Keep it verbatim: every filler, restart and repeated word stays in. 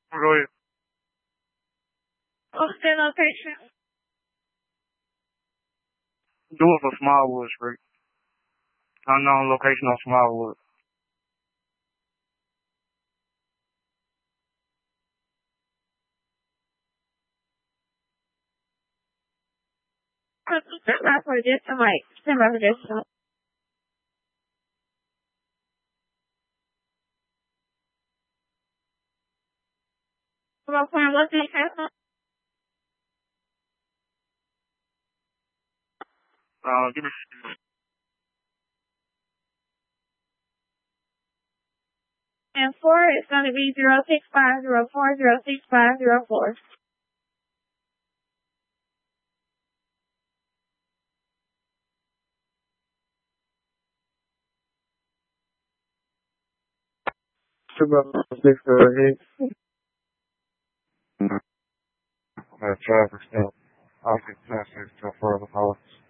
Go ahead. What's the location? Do it for Smallwood Street. Unknown location on Smallwood. That's for just some like similar for just some. Well, plan what's the account? Uh, give me. And four is going to be zero six five zero four zero six five zero four. Six thirty-eight. That traffic stop. I'll get past it till further hours.